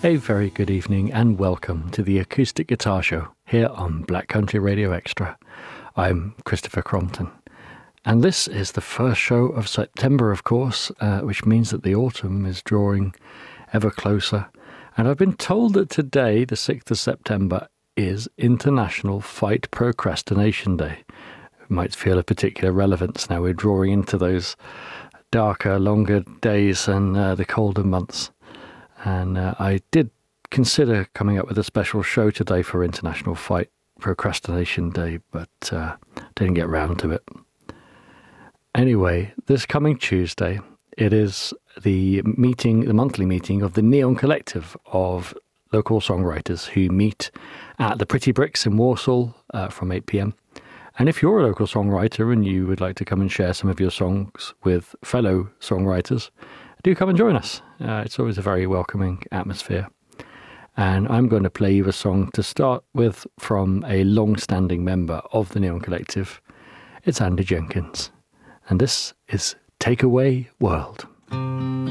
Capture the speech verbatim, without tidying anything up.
A very good evening and welcome to the Acoustic Guitar Show here on Black Country Radio Extra. I'm Christopher Crompton, and this is the first show of September, of course, uh, which means that the autumn is drawing ever closer. And I've been told that today, the sixth of September, is International Fight Procrastination Day. It might feel a particular relevance now we're drawing into those darker, longer days and uh, the colder months. And uh, I did consider coming up with a special show today for International Fight Procrastination Day, but uh, didn't get round to it. Anyway, this coming Tuesday, it is the meeting, the monthly meeting of the Neon Collective of local songwriters who meet at the Pretty Bricks in Walsall uh, from eight p.m. And if you're a local songwriter and you would like to come and share some of your songs with fellow songwriters, do come and join us. Uh, it's always a very welcoming atmosphere. And I'm going to play you a song to start with from a long-standing member of the Neon Collective. It's Andy Jenkins. And this is Take Away World.